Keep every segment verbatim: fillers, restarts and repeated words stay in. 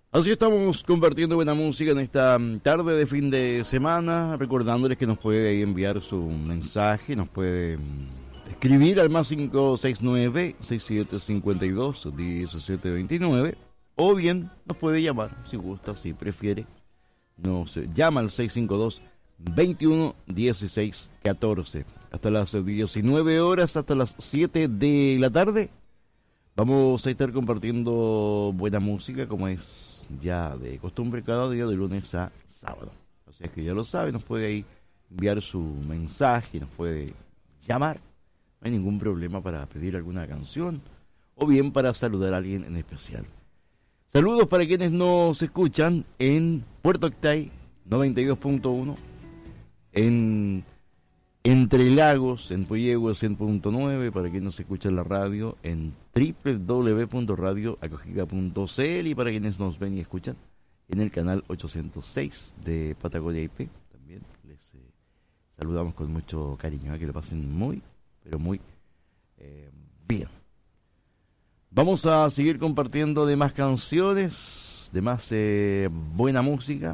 Así estamos compartiendo buena música en esta tarde de fin de semana, recordándoles que nos puede enviar su mensaje, nos puede escribir al más cinco seis nueve, seis siete cinco dos, uno siete dos nueve, o bien nos puede llamar, si gusta, si prefiere, nos llama al seis cinco dos, veintiuno dieciséis catorce. Hasta las diecinueve horas, hasta las siete de la tarde, vamos a estar compartiendo buena música como es ya de costumbre cada día de lunes a sábado. O sea que ya lo sabe, nos puede ahí enviar su mensaje, nos puede llamar, no hay ningún problema para pedir alguna canción o bien para saludar a alguien en especial. Saludos para quienes nos escuchan en Puerto Octay noventa y dos punto uno, en Entre Lagos, en Puyehue cien punto nueve, para quienes nos escuchan en la radio, en doble u doble u doble u punto radio acogiga punto c l, y para quienes nos ven y escuchan en el canal ochocientos seis de Patagonia I P. También les eh, saludamos con mucho cariño, ¿eh? Que lo pasen muy, pero muy eh, bien. Vamos a seguir compartiendo de más canciones, de más eh, buena música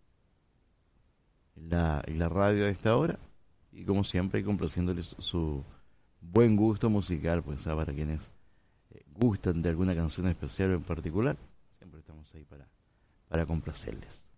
en la, en la radio a esta hora. Y como siempre, complaciéndoles su buen gusto musical, pues ¿sabes? Para quienes eh, gustan de alguna canción especial o en particular, siempre estamos ahí para, para complacerles.